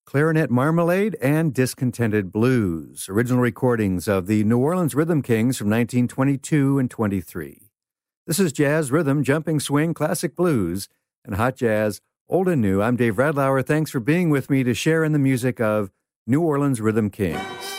Clarinet Marmalade, and Discontented Blues, original recordings of the New Orleans Rhythm Kings from 1922 and 23. This is Jazz, Rhythm, Jumping Swing, Classic Blues, and Hot Jazz, Old and New. I'm Dave Radlauer. Thanks for being with me to share in the music of New Orleans Rhythm Kings.